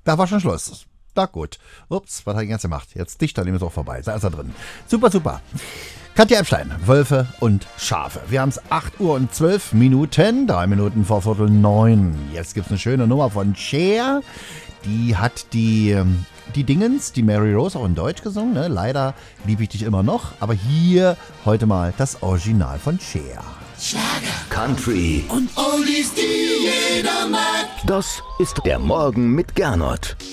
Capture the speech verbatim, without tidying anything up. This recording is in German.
Da war schon Schluss. Na gut. Ups, was hat er jetzt gemacht? Jetzt dichter, dem ist auch vorbei. Da ist er drin. Super, super. Katja Epstein, Wölfe und Schafe. Wir haben es acht Uhr und zwölf Minuten, drei Minuten vor Viertel neun. Jetzt gibt es eine schöne Nummer von Cher. Die hat die, die Dingens, die Mary Rose auch in Deutsch gesungen. Ne? Leider liebe ich dich immer noch. Aber hier heute mal das Original von Cher. Schlager, Country und Oldies, die jeder mag. Das ist der Morgen mit Gernot.